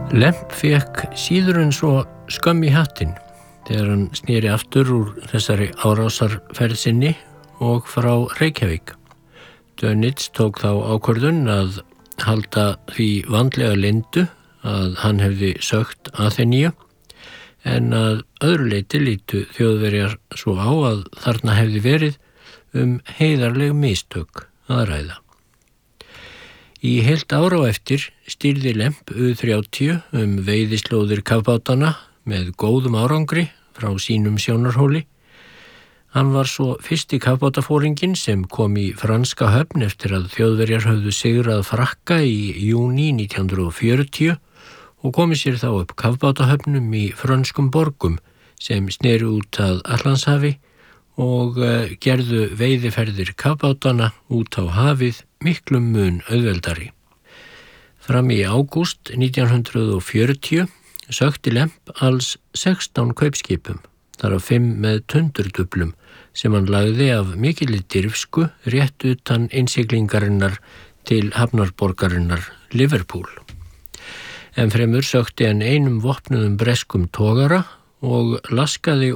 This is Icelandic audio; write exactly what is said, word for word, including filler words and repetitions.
Lemp fékk síður en svo skömm í hattinn þegar hann sneri aftur úr þessari árásarferð sinni og frá Reykjavík. Dönitz tók þá ákvörðun að halda því vandlega leyndu að hann hefði sögt Aþeníu, en að öðru leyti lítu Þjóðverjar svo á að þarna hefði verið um heiðarleg mistök að ræða. Í heilt ára á eftir stýrði Lemp U þrjátíu um veiðislóðir kafbátana með góðum árangri frá sínum sjónarhóli. Hann var svo fyrsti kafbátafóringinn sem kom í franska höfn eftir að Þjóðverjar höfðu sigrað Frakka í júní nítján hundrað fjörutíu og komið sér þá upp kafbátahöfnum í frönskum borgum sem sneru út að Atlantshafi og gerðu veiðiferðir kafbátana út á hafið miklum mun auðveldari. Fram í ágúst nítján hundrað fjörutíu sökti Lemp alls sextán kaupskipum, þar af fimm með tundurdublum sem hann lagði af mikilli dirfsku rétt utan innsiglingarinnar til hafnarborgarinnar Liverpool. En fremur sökti hann einum vopnuðum breskum togara og laskaði